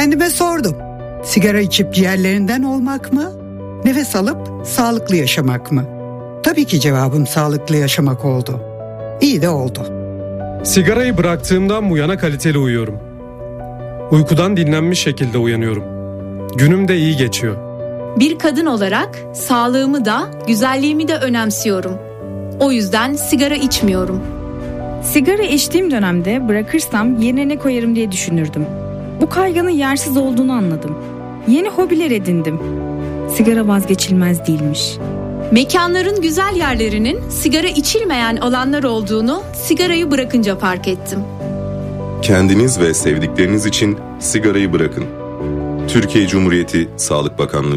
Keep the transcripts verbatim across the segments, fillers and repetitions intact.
Kendime sordum. Sigara içip ciğerlerinden olmak mı? Nefes alıp sağlıklı yaşamak mı? Tabii ki cevabım sağlıklı yaşamak oldu. İyi de oldu. Sigarayı bıraktığımdan bu yana kaliteli uyuyorum. Uykudan dinlenmiş şekilde uyanıyorum. Günüm de iyi geçiyor. Bir kadın olarak sağlığımı da, güzelliğimi de önemsiyorum. O yüzden sigara içmiyorum. Sigara içtiğim dönemde bırakırsam yerine ne koyarım diye düşünürdüm. Bu kaygının yersiz olduğunu anladım. Yeni hobiler edindim. Sigara vazgeçilmez değilmiş. Mekanların güzel yerlerinin sigara içilmeyen alanlar olduğunu sigarayı bırakınca fark ettim. Kendiniz ve sevdikleriniz için sigarayı bırakın. Türkiye Cumhuriyeti Sağlık Bakanlığı.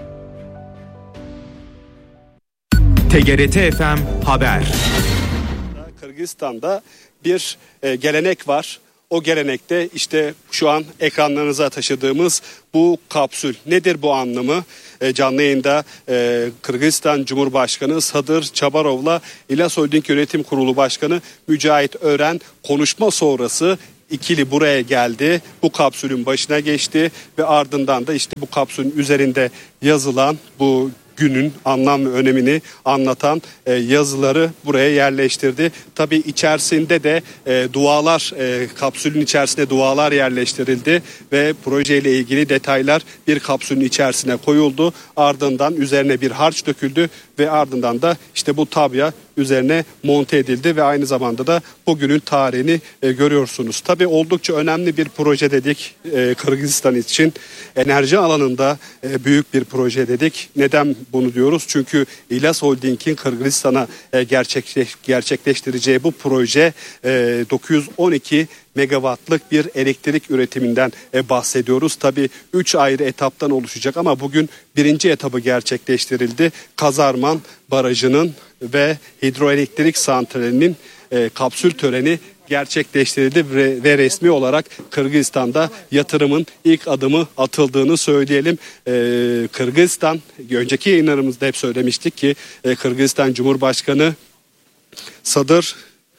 T G R T F M Haber. Kırgızistan'da bir e, gelenek var. O gelenekte işte şu an ekranlarınıza taşıdığımız bu kapsül. Nedir bu anlamı? E, canlı yayında e, Kırgızistan Cumhurbaşkanı Sadır Japarov'la İlyas Holding Yönetim Kurulu Başkanı Mücahit Ören konuşma sonrası ikili buraya geldi. Bu kapsülün başına geçti ve ardından da işte bu kapsülün üzerinde yazılan bu günün anlam ve önemini anlatan e, yazıları buraya yerleştirdi. Tabii içerisinde de e, dualar, e, kapsülün içerisinde dualar yerleştirildi ve projeyle ilgili detaylar bir kapsülün içerisine koyuldu. Ardından üzerine bir harç döküldü ve ardından da işte bu tabya üzerine monte edildi ve aynı zamanda da bugünün tarihini e, görüyorsunuz. Tabii oldukça önemli bir proje dedik e, Kırgızistan için. Enerji alanında e, büyük bir proje dedik. Neden bunu diyoruz? Çünkü İlyas Holding'in Kırgızistan'a e, gerçekleş, gerçekleştireceği bu proje e, dokuz yüz on iki megawattlık bir elektrik üretiminden e, bahsediyoruz. Tabii üç ayrı etaptan oluşacak ama bugün birinci etabı gerçekleştirildi. Kazarman Barajı'nın ve hidroelektrik santralinin e, kapsül töreni gerçekleştirildi ve, ve resmi olarak Kırgızistan'da yatırımın ilk adımı atıldığını söyleyelim. Ee, Kırgızistan, önceki yayınlarımızda hep söylemiştik ki e, Kırgızistan Cumhurbaşkanı Sadır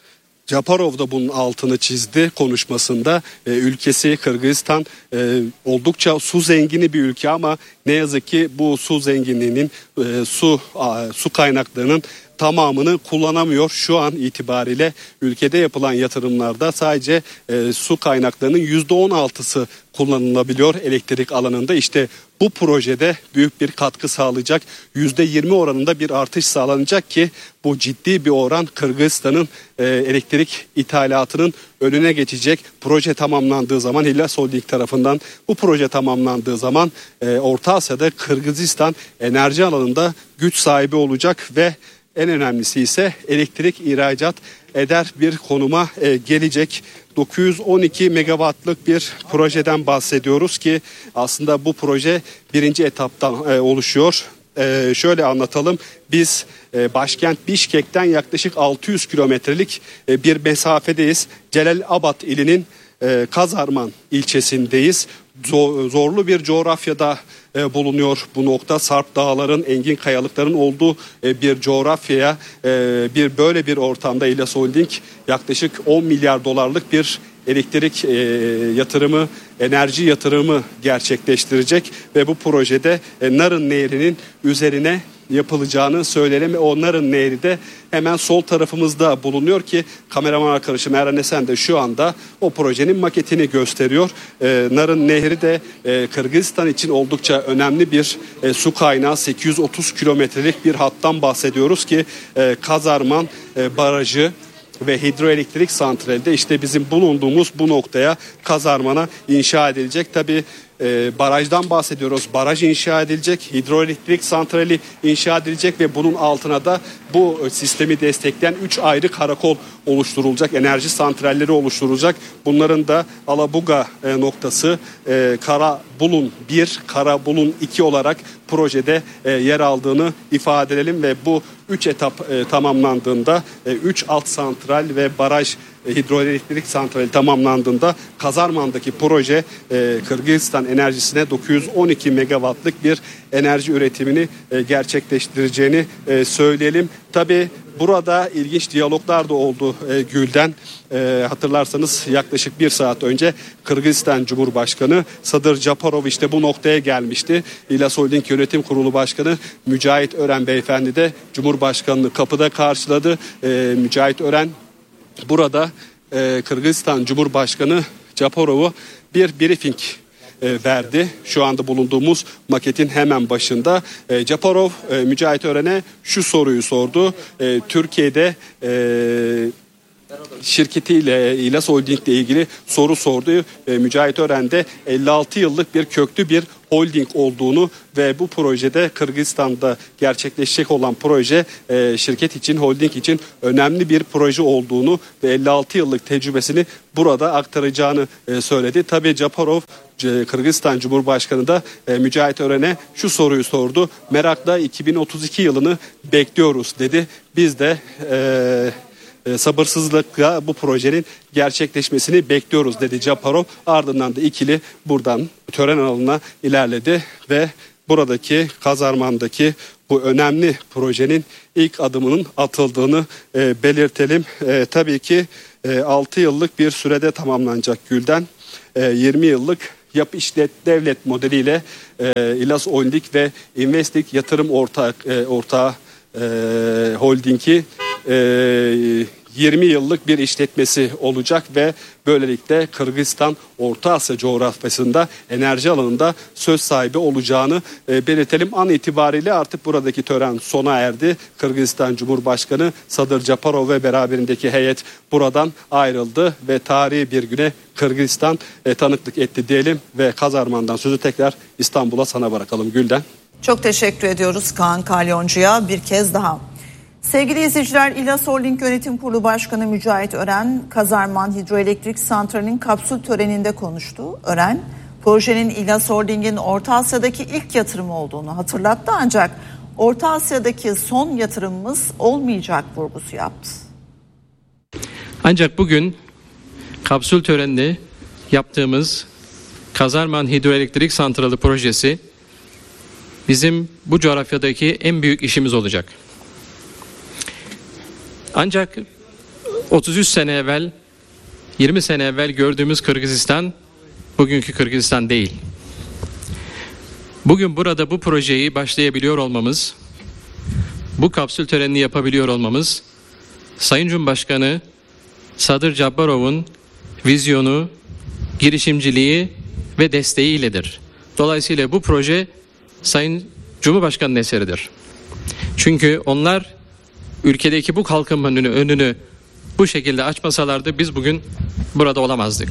Japarov da bunun altını çizdi konuşmasında. E, ülkesi Kırgızistan e, oldukça su zengini bir ülke ama ne yazık ki bu su zenginliğinin e, su a, su kaynaklarının tamamını kullanamıyor. Şu an itibariyle ülkede yapılan yatırımlarda sadece e, su kaynaklarının yüzde on altısı kullanılabiliyor elektrik alanında. İşte bu projede büyük bir katkı sağlayacak. yüzde yirmi oranında bir artış sağlanacak ki bu ciddi bir oran Kırgızistan'ın e, elektrik ithalatının önüne geçecek. Proje tamamlandığı zaman İlyas Holding tarafından bu proje tamamlandığı zaman e, Orta Asya'da Kırgızistan enerji alanında güç sahibi olacak ve en önemlisi ise elektrik ihracat eder bir konuma e, gelecek. dokuz yüz on iki megawattlık bir projeden bahsediyoruz ki aslında bu proje birinci etaptan e, oluşuyor. E, şöyle anlatalım, biz e, başkent Bişkek'ten yaklaşık altı yüz kilometrelik e, bir mesafedeyiz. Celalabad ilinin e, Kazarman ilçesindeyiz. Zorlu bir coğrafyada e, bulunuyor bu nokta. Sarp dağların, engin kayalıkların olduğu e, bir coğrafyaya e, bir böyle bir ortamda İlyas Holding yaklaşık on milyar dolarlık bir elektrik e, yatırımı, enerji yatırımı gerçekleştirecek ve bu projede e, Narın Nehri'nin üzerine yapılacağını söyleyelim. O Narın Nehri de hemen sol tarafımızda bulunuyor ki kameraman arkadaşım Eren Esen de şu anda o projenin maketini gösteriyor. Ee, Narın Nehri de e, Kırgızistan için oldukça önemli bir e, su kaynağı. sekiz yüz otuz kilometrelik bir hattan bahsediyoruz ki e, Kazarman e, Barajı ve hidroelektrik santrali de işte bizim bulunduğumuz bu noktaya, Kazarman'a inşa edilecek. Tabii e, barajdan bahsediyoruz. Baraj inşa edilecek, hidroelektrik santrali inşa edilecek ve bunun altına da bu sistemi destekleyen üç ayrı karakol oluşturulacak, enerji santralleri oluşturulacak. Bunların da Alabuga e, noktası, e, Karabulun bir, Karabulun iki olarak projede e, yer aldığını ifade edelim ve bu üç etap e, tamamlandığında üç alt santral ve baraj e, hidroelektrik santrali tamamlandığında Kazarman'daki proje e, Kırgızistan enerjisine dokuz yüz on iki megawattlık bir enerji üretimini e, gerçekleştireceğini e, söyleyelim. Tabii burada ilginç diyaloglar da oldu e, Gülden. E, hatırlarsanız yaklaşık bir saat önce Kırgızistan Cumhurbaşkanı Sadır Japarov işte bu noktaya gelmişti. İlyas Holding Yönetim Kurulu Başkanı Mücahit Ören Beyefendi de Cumhurbaşkanı'nı kapıda karşıladı. E, Mücahit Ören burada e, Kırgızistan Cumhurbaşkanı Japarov'u bir briefing verdi. Şu anda bulunduğumuz maketin hemen başında. E, Japarov e, Mücahit Ören'e şu soruyu sordu. E, Türkiye'de e, şirketiyle İlyas Holding ile ilgili soru sordu. E, Mücahit Ören de elli altı yıllık bir köklü bir holding olduğunu ve bu projede Kırgızistan'da gerçekleşecek olan proje e, şirket için, holding için önemli bir proje olduğunu ve elli altı yıllık tecrübesini burada aktaracağını e, söyledi. Tabii Japarov Kırgızistan Cumhurbaşkanı da e, Mücahit Ören'e şu soruyu sordu. Merakla iki bin otuz iki yılını bekliyoruz dedi. Biz de e, e, sabırsızlıkla bu projenin gerçekleşmesini bekliyoruz dedi Japarov. Ardından da ikili buradan tören alanına ilerledi ve buradaki Kazarman'daki bu önemli projenin ilk adımının atıldığını e, belirtelim. E, tabii ki e, altı yıllık bir sürede tamamlanacak Gülden. E, yirmi yıllık yap işlet devlet modeliyle e, İlyas Holding ve Investik yatırım ortak e, ortağı e, holdingi e, yirmi yıllık bir işletmesi olacak ve böylelikle Kırgızistan Orta Asya coğrafyasında enerji alanında söz sahibi olacağını e, belirtelim. An itibariyle artık buradaki tören sona erdi. Kırgızistan Cumhurbaşkanı Sadır Japarov ve beraberindeki heyet buradan ayrıldı ve tarihi bir güne Kırgızistan e, tanıklık etti diyelim ve Kazarman'dan sözü tekrar İstanbul'a sana bırakalım Gülden. Çok teşekkür ediyoruz Kaan Kalyoncu'ya bir kez daha. Sevgili izleyiciler, İlyas Holding Yönetim Kurulu Başkanı Mücahit Ören, Kazarman Hidroelektrik Santrali'nin kapsül töreninde konuştu. Ören, projenin İlyas Holding'in Orta Asya'daki ilk yatırımı olduğunu hatırlattı ancak Orta Asya'daki son yatırımımız olmayacak vurgusu yaptı. Ancak bugün kapsül töreninde yaptığımız Kazarman Hidroelektrik Santrali projesi bizim bu coğrafyadaki en büyük işimiz olacak. Ancak otuz üç sene evvel, yirmi sene evvel gördüğümüz Kırgızistan bugünkü Kırgızistan değil. Bugün burada bu projeyi başlayabiliyor olmamız, bu kapsül törenini yapabiliyor olmamız, Sayın Cumhurbaşkanı Sadır Japarov'un vizyonu, girişimciliği ve desteğiyledir. Dolayısıyla bu proje Sayın Cumhurbaşkanı'nın eseridir. Çünkü onlar ülkedeki bu kalkınmanın önünü, önünü bu şekilde açmasalardı biz bugün burada olamazdık.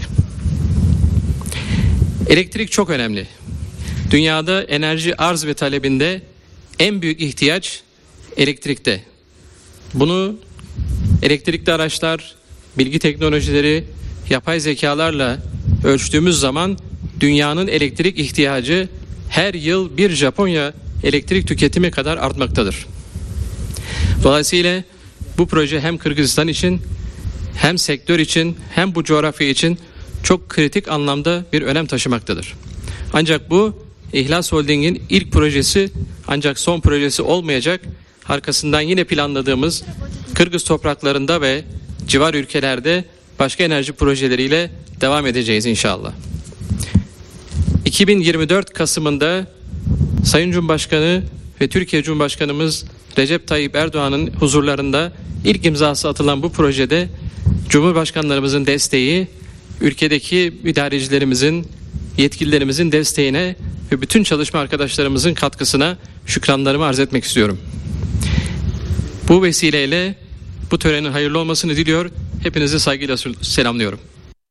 Elektrik çok önemli. Dünyada enerji arz ve talebinde en büyük ihtiyaç elektrikte. Bunu elektrikli araçlar, bilgi teknolojileri, yapay zekalarla ölçtüğümüz zaman dünyanın elektrik ihtiyacı her yıl bir Japonya elektrik tüketimi kadar artmaktadır. Dolayısıyla bu proje hem Kırgızistan için, hem sektör için, hem bu coğrafya için çok kritik anlamda bir önem taşımaktadır. Ancak bu İlyas Holding'in ilk projesi, ancak son projesi olmayacak. Arkasından yine planladığımız Kırgız topraklarında ve civar ülkelerde başka enerji projeleriyle devam edeceğiz inşallah. iki bin yirmi dört Kasım'ında Sayın Cumhurbaşkanı ve Türkiye Cumhurbaşkanımız Recep Tayyip Erdoğan'ın huzurlarında ilk imzası atılan bu projede Cumhurbaşkanlarımızın desteği, ülkedeki idarecilerimizin, yetkililerimizin desteğine ve bütün çalışma arkadaşlarımızın katkısına şükranlarımı arz etmek istiyorum. Bu vesileyle bu törenin hayırlı olmasını diliyor. Hepinizi saygıyla selamlıyorum.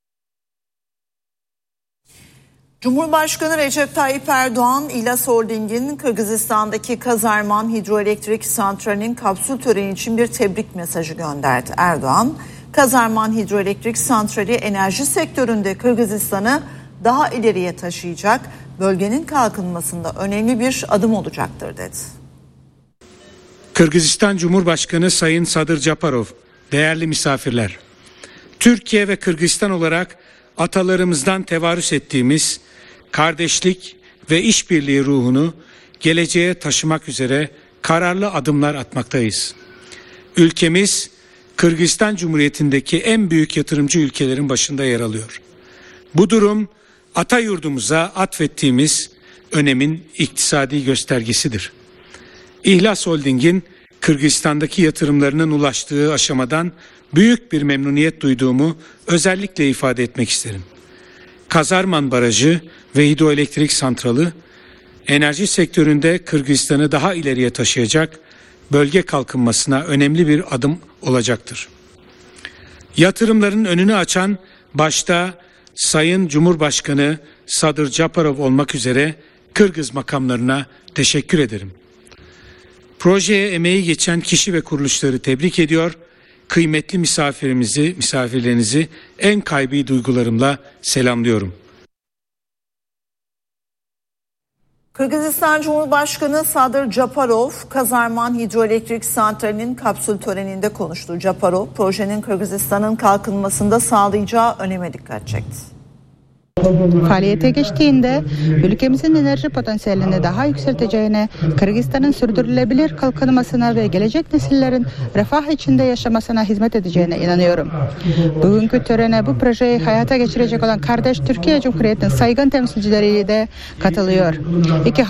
Cumhurbaşkanı Recep Tayyip Erdoğan, İlyas Holding'in Kırgızistan'daki Kazarman Hidroelektrik Santrali'nin kapsül töreni için bir tebrik mesajı gönderdi. Erdoğan, Kazarman Hidroelektrik Santrali enerji sektöründe Kırgızistan'ı daha ileriye taşıyacak, bölgenin kalkınmasında önemli bir adım olacaktır dedi. Kırgızistan Cumhurbaşkanı Sayın Sadır Japarov, değerli misafirler, Türkiye ve Kırgızistan olarak atalarımızdan tevarüs ettiğimiz kardeşlik ve işbirliği ruhunu geleceğe taşımak üzere kararlı adımlar atmaktayız. Ülkemiz Kırgızistan Cumhuriyeti'ndeki en büyük yatırımcı ülkelerin başında yer alıyor. Bu durum ata yurdumuza atfettiğimiz önemin iktisadi göstergesidir. İhlas Holding'in Kırgızistan'daki yatırımlarının ulaştığı aşamadan büyük bir memnuniyet duyduğumu özellikle ifade etmek isterim. Kazarman Barajı ve hidroelektrik santralı enerji sektöründe Kırgızistan'ı daha ileriye taşıyacak, bölge kalkınmasına önemli bir adım olacaktır. Yatırımların önünü açan başta Sayın Cumhurbaşkanı Sadır Japarov olmak üzere Kırgız makamlarına teşekkür ederim. Projeye emeği geçen kişi ve kuruluşları tebrik ediyor. Kıymetli misafirimizi, misafirlerinizi en kalbi duygularımla selamlıyorum. Kırgızistan Cumhurbaşkanı Sadır Japarov, Kazarman Hidroelektrik Santrali'nin kapsül töreninde konuştu. Japarov, projenin Kırgızistan'ın kalkınmasında sağlayacağı öneme dikkat çekti. Faaliyete geçtiğinde ülkemizin enerji potansiyelini daha yükselteceğine, Kırgızistan'ın sürdürülebilir kalkınmasına ve gelecek nesillerin refah içinde yaşamasına hizmet edeceğine inanıyorum. Bugünkü törene bu projeyi hayata geçirecek olan kardeş Türkiye Cumhuriyeti'nin saygın temsilcileri de katılıyor. İki